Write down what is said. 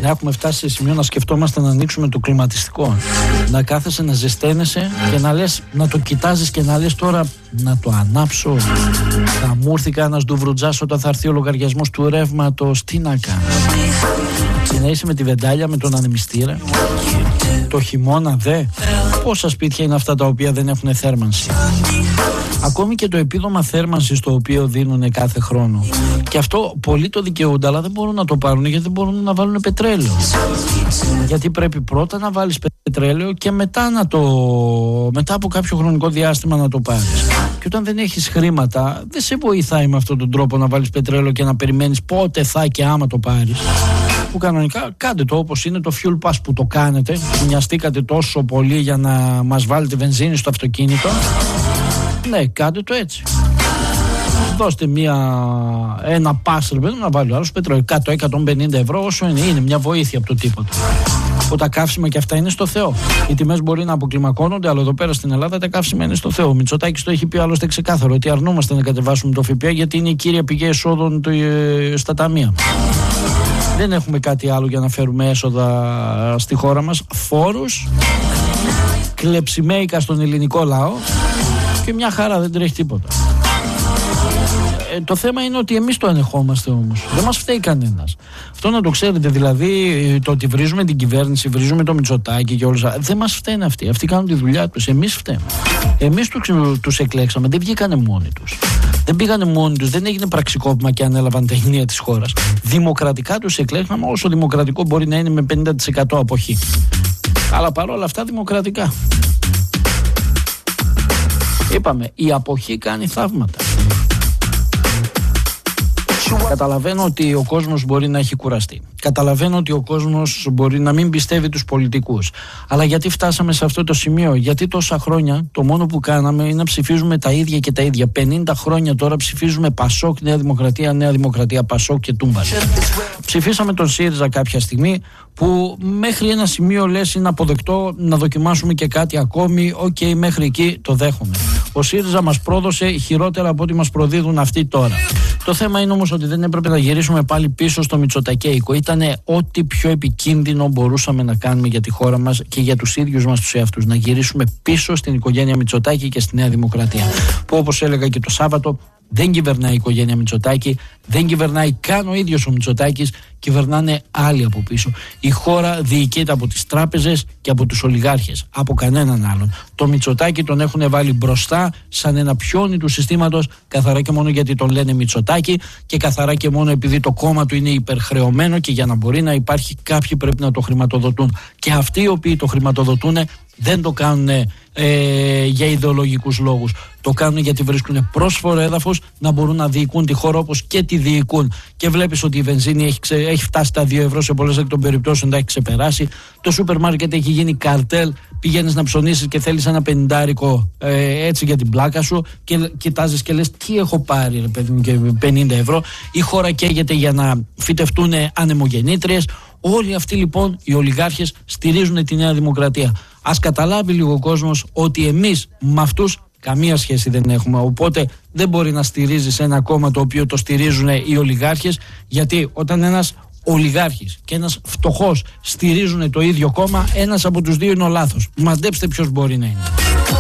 Να έχουμε φτάσει σε σημείο να σκεφτόμαστε να ανοίξουμε το κλιματιστικό. Να κάθεσαι να ζεσταίνεσαι και να λες, να το κοιτάζεις και να λες τώρα να το ανάψω. Θα μου έρθει κανένας ντουβρουτζάς όταν θα έρθει ο λογαριασμός του ρεύματος. Τι να κάνω. Και να είσαι με τη βεντάλια, με τον ανεμιστήρα. Το χειμώνα πόσα σπίτια είναι αυτά τα οποία δεν έχουν θέρμανση. Ακόμη και το επίδομα θέρμανσης το οποίο δίνουν κάθε χρόνο. Και αυτό πολλοί το δικαιούνται, αλλά δεν μπορούν να το πάρουν γιατί δεν μπορούν να βάλουν πετρέλαιο. Γιατί πρέπει πρώτα να βάλεις πετρέλαιο και μετά από κάποιο χρονικό διάστημα να το πάρεις. Και όταν δεν έχεις χρήματα, δεν σε βοηθάει με αυτόν τον τρόπο να βάλεις πετρέλαιο και να περιμένεις πότε θα και άμα το πάρεις. Που κανονικά κάντε το όπως είναι το fuel pass που το κάνετε. Μοιαστήκατε τόσο πολύ για να μας βάλετε βενζίνη στο αυτοκίνητο. Ναι, κάντε το έτσι. Δώστε ένα pass να βάλει ο άλλος πετρέλαιο 100-150 ευρώ, όσο είναι μια βοήθεια από το τίποτα. Από τα καύσιμα και αυτά είναι στο Θεό. Οι τιμές μπορεί να αποκλιμακώνονται, αλλά εδώ πέρα στην Ελλάδα τα καύσιμα είναι στο Θεό. Ο Μητσοτάκης το έχει πει άλλωστε ξεκάθαρο, ότι αρνούμαστε να κατεβάσουμε το ΦΠΑ γιατί είναι η κύρια πηγή εσόδων στα ταμεία. Δεν έχουμε κάτι άλλο για να φέρουμε έσοδα στη χώρα μας. Φόρους, κλεψιμέικα στον ελληνικό λαό και μια χαρά, δεν τρέχει τίποτα. Το θέμα είναι ότι εμείς το ανεχόμαστε όμως. Δεν μας φταίει κανένας. Αυτό να το ξέρετε, δηλαδή το ότι βρίζουμε την κυβέρνηση, βρίζουμε το Μητσοτάκη και όλα. Δεν μας φταίνε αυτοί. Αυτοί κάνουν τη δουλειά τους. Εμείς φταίμε. Εμείς τους εκλέξαμε. Δεν βγήκανε μόνοι τους. Δεν πήγανε μόνοι τους. Δεν έγινε πραξικόπημα και ανέλαβαν τα ενία της χώρας. Δημοκρατικά τους εκλέξαμε, όσο δημοκρατικό μπορεί να είναι με 50% αποχή. Αλλά παρόλα αυτά δημοκρατικά. Είπαμε, η αποχή κάνει θαύματα. Καταλαβαίνω ότι ο κόσμος μπορεί να έχει κουραστεί. Καταλαβαίνω ότι ο κόσμος μπορεί να μην πιστεύει τους πολιτικούς. Αλλά γιατί φτάσαμε σε αυτό το σημείο? Γιατί τόσα χρόνια το μόνο που κάναμε είναι να ψηφίζουμε τα ίδια και τα ίδια. 50 χρόνια τώρα ψηφίζουμε Πασόκ, Νέα Δημοκρατία, Πασόκ και Τούμπας. Ψηφίσαμε τον ΣΥΡΙΖΑ κάποια στιγμή που μέχρι ένα σημείο λες είναι αποδεκτό να δοκιμάσουμε και κάτι ακόμη. Οκ, μέχρι εκεί το δέχομαι. Ο ΣΥΡΙΖΑ μας πρόδωσε χειρότερα από ό,τι μας προδίδουν αυτοί τώρα. Το θέμα είναι όμως ότι δεν έπρεπε να γυρίσουμε πάλι πίσω στο Μητσοτακέικο. Ήτανε ό,τι πιο επικίνδυνο μπορούσαμε να κάνουμε για τη χώρα μας και για τους ίδιους μας τους εαυτούς. Να γυρίσουμε πίσω στην οικογένεια Μητσοτάκη και στη Νέα Δημοκρατία. Που όπως έλεγα και το Σάββατο, δεν κυβερνάει η οικογένεια Μητσοτάκη, δεν κυβερνάει καν ο ίδιος ο Μητσοτάκης, κυβερνάνε άλλοι από πίσω. Η χώρα διοικείται από τις τράπεζες και από τους ολιγάρχες, από κανέναν άλλον. Το Μητσοτάκη τον έχουν βάλει μπροστά σαν ένα πιόνι του συστήματος, καθαρά και μόνο γιατί τον λένε Μητσοτάκη και καθαρά και μόνο επειδή το κόμμα του είναι υπερχρεωμένο και για να μπορεί να υπάρχει κάποιοι πρέπει να το χρηματοδοτούν. Και αυτοί οι οποίοι το χρηματοδοτούν δεν το κάνουν για ιδεολογικούς λόγους. Το κάνουν γιατί βρίσκουν πρόσφορο έδαφος να μπορούν να διοικούν τη χώρα όπως και τη διοικούν. Και βλέπεις ότι η βενζίνη έχει φτάσει τα 2 ευρώ σε πολλές εκ των περιπτώσεων, τα έχει ξεπεράσει. Το σούπερ μάρκετ έχει γίνει καρτέλ. Πηγαίνεις να ψωνίσεις και θέλεις ένα 50 έτσι για την πλάκα σου και κοιτάζεις και λες τι έχω πάρει ρε παιδί μου και 50 ευρώ. Η χώρα καίγεται για να φυτευτούν ανεμογεννήτριες. Όλοι αυτοί λοιπόν οι ολιγάρχες στηρίζουν τη Νέα Δημοκρατία. Ας καταλάβει λίγο ο κόσμος ότι εμείς με αυτούς καμία σχέση δεν έχουμε. Οπότε δεν μπορεί να στηρίζεις ένα κόμμα το οποίο το στηρίζουν οι ολιγάρχες, γιατί όταν ένας ολιγάρχης και ένας φτωχός στηρίζουν το ίδιο κόμμα, ένας από τους δύο είναι ο λάθος. Μαντέψτε ποιος μπορεί να είναι.